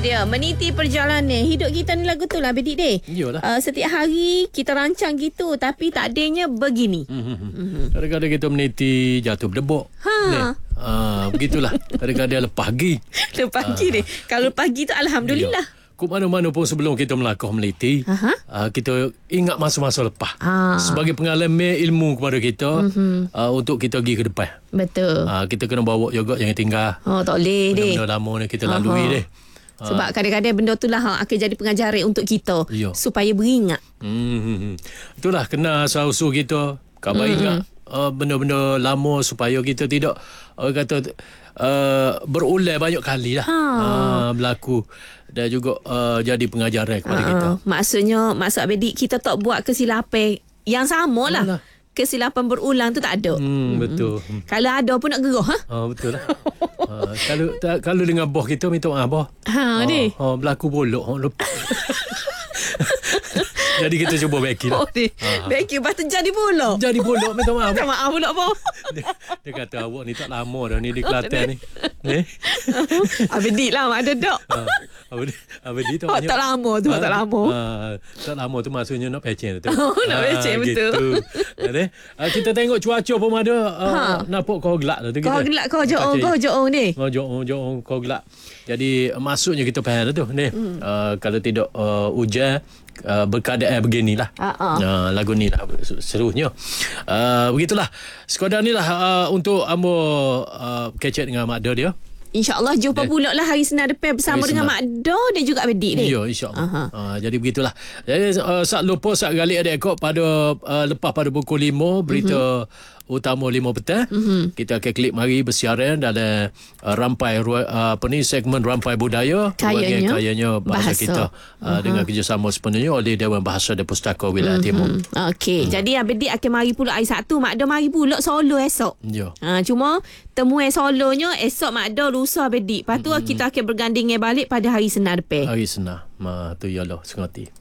dia. Meniti perjalanan hidup kita ni lagu tu lah Bedik deh. Iyalah. Setiap hari kita rancang gitu, tapi tak adanya begini. Kadang-kadang kita meniti jatuh berdebok. Begitulah. Kadang-kadang lepas pagi. Lepas pagi deh. Kalau pagi tu alhamdulillah. Ke mana-mana pun sebelum kita melangkah meniti, kita ingat masa-masa lepas. Sebagai pengalaman ilmu kepada kita, untuk kita pergi ke depan. Betul. Kita kena bawa juga, jangan tinggal. Tak boleh deh. Benda-benda lama ni kita lalui deh. Sebab kadang-kadang benda tu lah akan jadi pengajaran untuk kita. Supaya beringat. Itulah kena asal-usul kita. Khabar ingat benda-benda lama supaya kita tidak kata berulang banyak kali lah berlaku. Dan juga jadi pengajaran kepada kita. Maksudnya, maksud Abedik, kita tak buat kesilapan yang sama lah. Kesilapan berulang tu tak ada. Betul. Kalau ada pun nak gerah. Betul lah. Kalau dengan bos kita minta maaf bos. Berlaku bolok. Jadi kita cuba beki lah. Beki lepas tu jadi bolok. Jadi bolok, minta maaf. Minta maaf pula bos. Dia kata awak ni tak lama dah ni di Kelantan ni. Abedik lah mak dedok. Abedik tu tak lama tu. Tak lama. Tak lama tu maksudnya nak pecen tu. Nak pecen betul. Kita tengok cuaca pun ada. Nampak kau gelap tu. Kau gelap kau joong ni. Joong kau gelap. Jadi maksudnya kita faham tu ni. Kalau tidak hujan berkeadaan beginilah. Lagu ni lah serunya. Begitulah. Sekadar ni lah untuk ambo kecek dengan Mak Do dia. InsyaAllah jumpa pula lah hari Senin depan bersama dengan Mak Do dan juga Abedik ni. Ya, insyaAllah. Jadi begitulah. Jadi saat lupa saat galik adik-adik pada lepas pada pukul 5 berita utama 5 petang, kita akan klik mari bersiaran dalam rampai segmen rampai budaya kayanya bahasa kita dengan kerjasama sepenuhnya oleh Dewan Bahasa dan Pustaka Wilayah Timur. Okey, jadi Abedik akan mari pula hari Sabtu, Mak Do mari pula solo esok. Ya. Cuma temuan solonya esok Mak Do lusa Abedik. Lepas tu kita akan berganding balik pada hari Senin depan. Hari Senin. Tu yalah sengati.